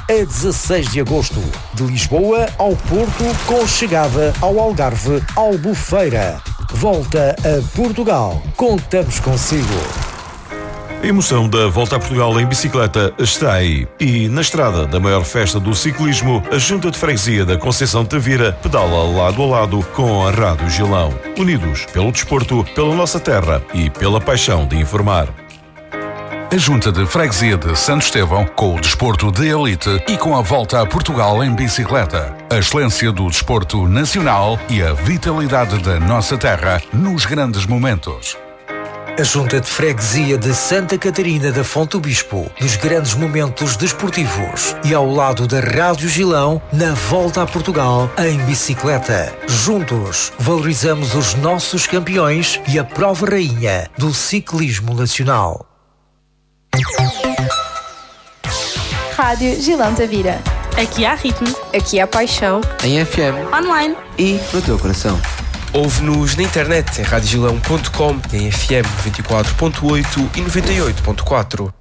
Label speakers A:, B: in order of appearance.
A: a 16 de agosto. De Lisboa ao Porto, com chegada ao Algarve, Albufeira. Volta a Portugal. Contamos consigo.
B: A emoção da Volta a Portugal em bicicleta está aí. E na estrada da maior festa do ciclismo, a Junta de Freguesia da Conceição de Tavira pedala lado a lado com a Rádio Gilão. Unidos pelo desporto, pela nossa terra e pela paixão de informar.
C: A Junta de Freguesia de Santo Estevão, com o desporto de elite e com a Volta a Portugal em bicicleta. A excelência do desporto nacional e a vitalidade da nossa terra nos grandes momentos.
A: A Junta de Freguesia de Santa Catarina da Fonte do Bispo, nos grandes momentos desportivos, e ao lado da Rádio Gilão, na Volta a Portugal em bicicleta. Juntos, valorizamos os nossos campeões e a prova rainha do ciclismo nacional.
D: Rádio Gilão Tavira.
E: Aqui há ritmo.
F: Aqui há paixão.
G: Em FM.
E: Online.
G: E no teu coração.
H: Ouve-nos na internet em radiogilão.com, em FM 94.8 e 98.4.